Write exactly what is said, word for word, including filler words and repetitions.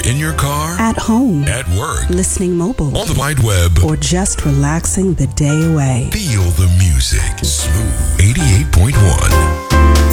in your car, at home, at work, listening mobile, on the wide web, or just relaxing the day away. Feel the music.